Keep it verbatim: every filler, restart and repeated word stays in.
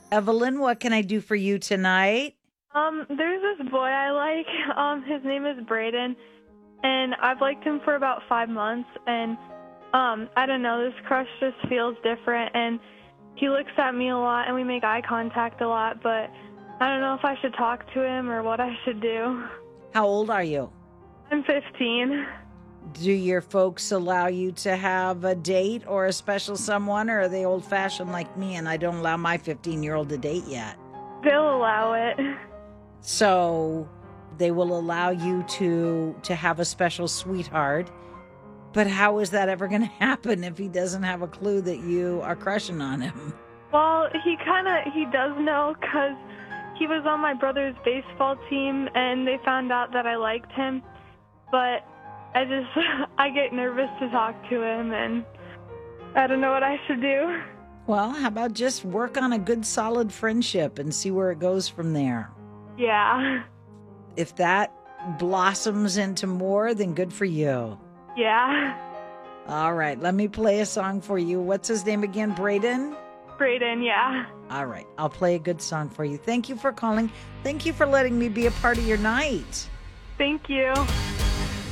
Evelyn, what can I do for you tonight? Um, there's this boy I like. Um, his name is Braden, and I've liked him for about five months. And um, I don't know, this crush just feels different. And he looks at me a lot, and we make eye contact a lot. But I don't know if I should talk to him or what I should do. How old are you? I'm fifteen. Do your folks allow you to have a date or a special someone, or are they old fashioned like me and I don't allow my fifteen year old to date yet? They'll allow it. So they will allow you to to have a special sweetheart. But how is that ever going to happen if he doesn't have a clue that you are crushing on him? Well, he kind of, he does know because he was on my brother's baseball team, and they found out that I liked him. But I just, I get nervous to talk to him, and I don't know what I should do. Well, how about just work on a good solid friendship and see where it goes from there? Yeah. If that blossoms into more, then good for you. Yeah. All right, let me play a song for you. What's his name again? Braden? Braden, yeah. All right, I'll play a good song for you. Thank you for calling. Thank you for letting me be a part of your night. Thank you.